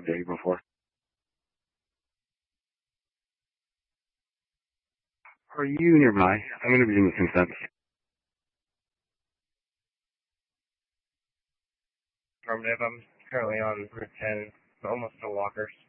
day before. Are you nearby? I'm going to be in the same sense. Affirmative. I'm currently on Route 10, almost to Walker's.